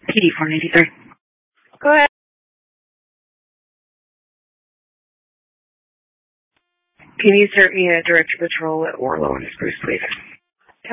PD 493. Go ahead. Can you start me a director patrol at Orlo and Spruce, please?